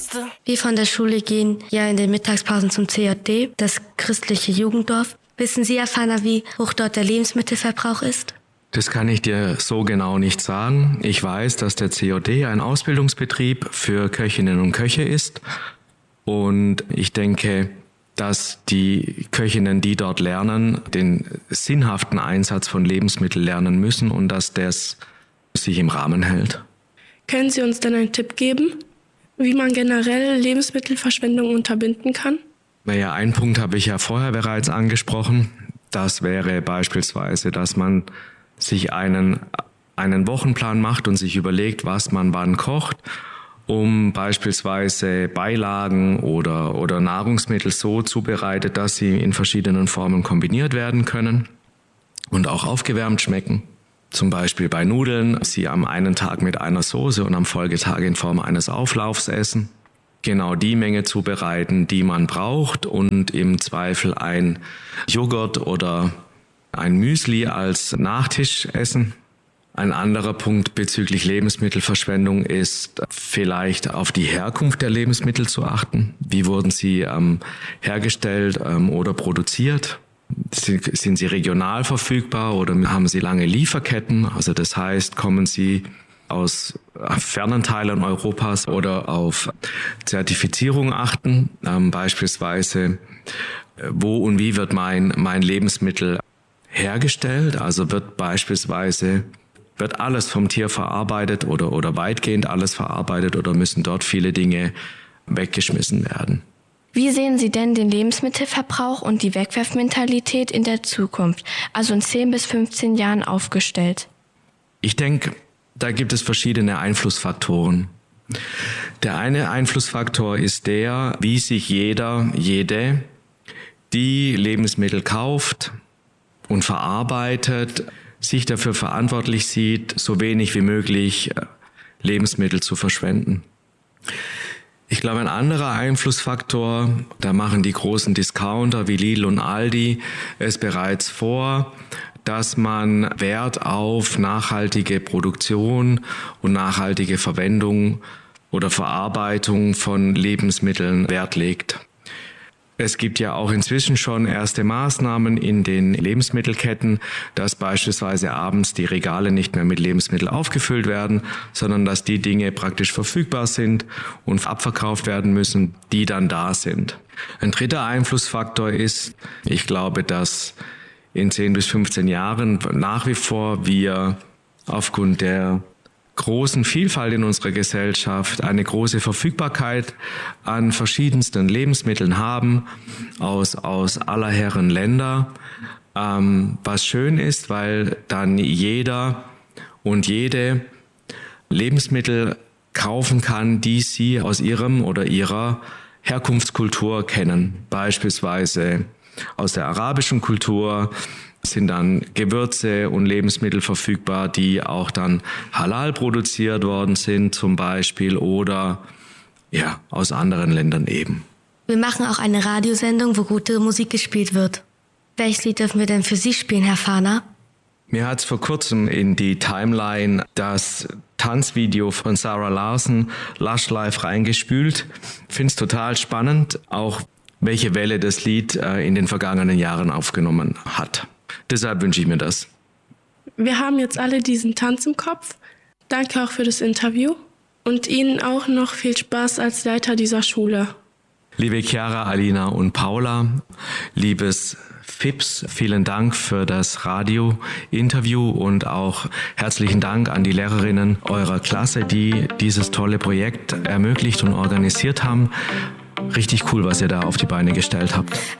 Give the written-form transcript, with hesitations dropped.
Wir von der Schule gehen ja in den Mittagspausen zum CJD, das christliche Jugenddorf. Wissen Sie, Herr Pfanner, wie hoch dort der Lebensmittelverbrauch ist? Das kann ich dir so genau nicht sagen. Ich weiß, dass der CJD ein Ausbildungsbetrieb für Köchinnen und Köche ist. Und ich denke, dass die Köchinnen, die dort lernen, den sinnhaften Einsatz von Lebensmitteln lernen müssen und dass das sich im Rahmen hält. Können Sie uns denn einen Tipp geben, wie man generell Lebensmittelverschwendung unterbinden kann? Naja, einen Punkt habe ich ja vorher bereits angesprochen. Das wäre beispielsweise, dass man sich einen Wochenplan macht und sich überlegt, was man wann kocht, um beispielsweise Beilagen oder Nahrungsmittel so zubereitet, dass sie in verschiedenen Formen kombiniert werden können und auch aufgewärmt schmecken. Zum Beispiel bei Nudeln, sie am einen Tag mit einer Soße und am Folgetag in Form eines Auflaufs essen. Genau die Menge zubereiten, die man braucht und im Zweifel ein Joghurt oder ein Müsli als Nachtisch essen. Ein anderer Punkt bezüglich Lebensmittelverschwendung ist vielleicht auf die Herkunft der Lebensmittel zu achten. Wie wurden sie hergestellt oder produziert? Sind sie regional verfügbar oder haben sie lange Lieferketten? Also das heißt, kommen sie aus fernen Teilen Europas oder auf Zertifizierung achten? Beispielsweise, wo und wie wird mein Lebensmittel hergestellt? Also wird alles vom Tier verarbeitet oder weitgehend alles verarbeitet oder müssen dort viele Dinge weggeschmissen werden? Wie sehen Sie denn den Lebensmittelverbrauch und die Wegwerfmentalität in der Zukunft, also in 10 bis 15 Jahren aufgestellt? Ich denke, da gibt es verschiedene Einflussfaktoren. Der eine Einflussfaktor ist der, wie sich jede, die Lebensmittel kauft und verarbeitet, sich dafür verantwortlich sieht, so wenig wie möglich Lebensmittel zu verschwenden. Ich glaube, ein anderer Einflussfaktor, da machen die großen Discounter wie Lidl und Aldi es bereits vor, dass man Wert auf nachhaltige Produktion und nachhaltige Verwendung oder Verarbeitung von Lebensmitteln Wert legt. Es gibt ja auch inzwischen schon erste Maßnahmen in den Lebensmittelketten, dass beispielsweise abends die Regale nicht mehr mit Lebensmitteln aufgefüllt werden, sondern dass die Dinge praktisch verfügbar sind und abverkauft werden müssen, die dann da sind. Ein dritter Einflussfaktor ist, ich glaube, dass in 10 bis 15 Jahren nach wie vor wir aufgrund der großen Vielfalt in unserer Gesellschaft eine große Verfügbarkeit an verschiedensten Lebensmitteln haben aus aller Herren Länder, was schön ist, weil dann jeder und jede Lebensmittel kaufen kann, die sie aus ihrem oder ihrer Herkunftskultur kennen. Beispielsweise aus der arabischen Kultur sind dann Gewürze und Lebensmittel verfügbar, die auch dann halal produziert worden sind zum Beispiel oder ja aus anderen Ländern eben. Wir machen auch eine Radiosendung, wo gute Musik gespielt wird. Welches Lied dürfen wir denn für Sie spielen, Herr Pfanner? Mir hat es vor kurzem in die Timeline das Tanzvideo von Sarah Larsen, Lush Life, reingespült. Finde es total spannend, auch welche Welle das Lied in den vergangenen Jahren aufgenommen hat. Deshalb wünsche ich mir das. Wir haben jetzt alle diesen Tanz im Kopf. Danke auch für das Interview und Ihnen auch noch viel Spaß als Leiter dieser Schule. Liebe Chiara, Alina und Paula, liebes Fips, vielen Dank für das Radio-Interview und auch herzlichen Dank an die Lehrerinnen eurer Klasse, die dieses tolle Projekt ermöglicht und organisiert haben. Richtig cool, was ihr da auf die Beine gestellt habt.